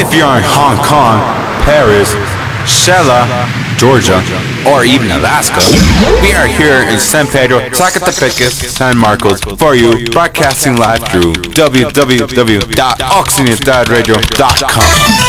if you're in Hong Kong, Paris, Shella, Georgia, or even Alaska, we are here in San Pedro, Zacatepec, San Marcos for you, broadcasting live through www.oxygeneradio.com.